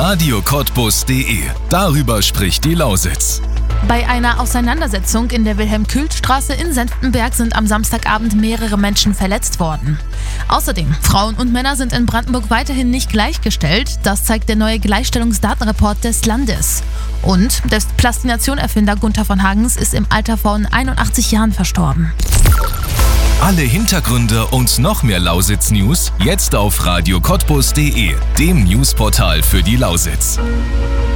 radiokotbus.de. Darüber spricht die Lausitz. Bei einer Auseinandersetzung in der Wilhelm-Kühlt-Straße in Senftenberg sind am Samstagabend mehrere Menschen verletzt worden. Außerdem, Frauen und Männer sind in Brandenburg weiterhin nicht gleichgestellt. Das zeigt der neue Gleichstellungsdatenreport des Landes. Und der Plastination-Erfinder Gunther von Hagens ist im Alter von 81 Jahren verstorben. Alle Hintergründe und noch mehr Lausitz-News jetzt auf radiokotbus.de, dem Newsportal für die Lausitz.